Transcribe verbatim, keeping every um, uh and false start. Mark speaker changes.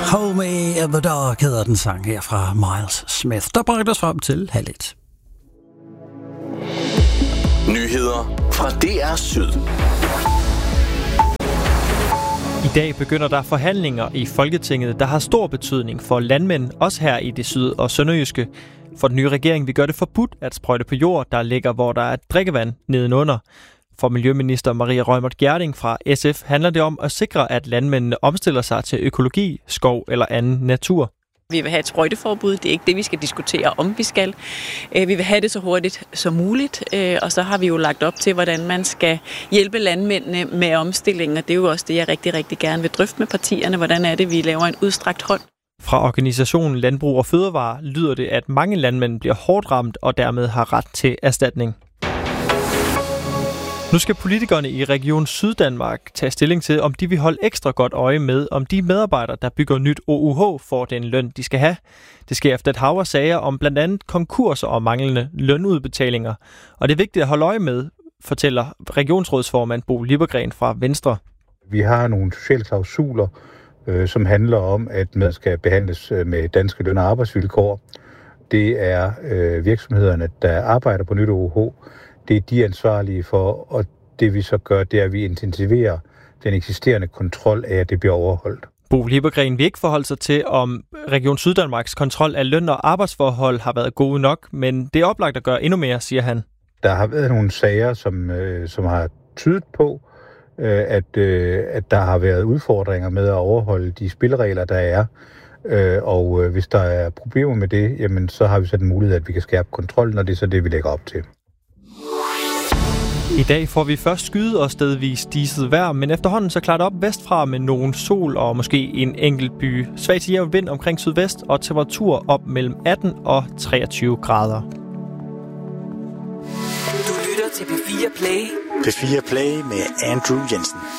Speaker 1: Hold Me in the Dark hedder den sang her fra Miles Smith, der bragte os frem til halv et.
Speaker 2: Nyheder fra D R Syd.
Speaker 3: I dag begynder der forhandlinger i Folketinget, der har stor betydning for landmænd, også her i det syd- og sønderjyske. For den nye regering vil gøre det forbudt at sprøjte på jord, der ligger, hvor der er drikkevand nedenunder. For miljøminister Maria Reumert Gjerding fra S F handler det om at sikre, at landmændene omstiller sig til økologi, skov eller anden natur.
Speaker 4: Vi vil have et sprøjteforbud. Det er ikke det, vi skal diskutere, om vi skal. Vi vil have det så hurtigt som muligt, og så har vi jo lagt op til, hvordan man skal hjælpe landmændene med omstilling, og det er jo også det, jeg rigtig, rigtig gerne vil drøfte med partierne. Hvordan er det, vi laver en udstrakt hånd?
Speaker 3: Fra organisationen Landbrug og Fødevare lyder det, at mange landmænd bliver hårdt ramt og dermed har ret til erstatning. Nu skal politikerne i Region Syddanmark tage stilling til, om de vil holde ekstra godt øje med, om de medarbejdere, der bygger nyt O U H, får den løn, de skal have. Det sker efter et hav af sager om blandt andet konkurser og manglende lønudbetalinger. Og det er vigtigt at holde øje med, fortæller regionsrådsformand Bo Lippergren fra Venstre.
Speaker 5: Vi har nogle sociale klausuler, øh, som handler om, at man skal behandles med danske løn- og arbejdsvilkår. Det er øh, virksomhederne, der arbejder på nyt O U H. Det er de ansvarlige for, og det vi så gør, det er, at vi intensiverer den eksisterende kontrol af, at det bliver overholdt.
Speaker 3: Bo Lippergren vil ikke forholde sig til, om Region Syddanmarks kontrol af løn- og arbejdsforhold har været gode nok, men det er oplagt at gøre endnu mere, siger han.
Speaker 5: Der har været nogle sager, som, øh, som har tydet på, øh, at, øh, at der har været udfordringer med at overholde de spilleregler, der er. Øh, og øh, hvis der er problemer med det, jamen, så har vi så den mulighed, at vi kan skærpe kontrollen, og det er så det, vi lægger op til.
Speaker 3: I dag får vi først skyde og stedvis diset vejr, men efterhånden så klart op vestfra med nogen sol og måske en enkelt by. Svag til jævn vind omkring sydvest og temperatur op mellem atten og treogtyve grader.
Speaker 6: Du lytter til P fire Play.
Speaker 7: P fire Play med Andrew Jensen.